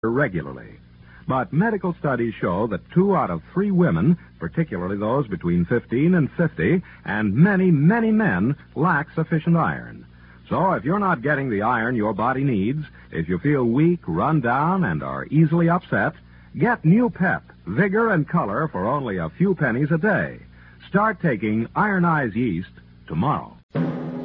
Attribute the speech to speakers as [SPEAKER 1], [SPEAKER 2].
[SPEAKER 1] regularly. But medical studies show that 2 out of 3 women, particularly those between 15 and 50, and many, many men, lack sufficient iron. So if you're not getting the iron your body needs, if you feel weak, run down, and are easily upset, get new pep, vigor, and color for only a few pennies a day. Start taking Iron Eyes Yeast tomorrow.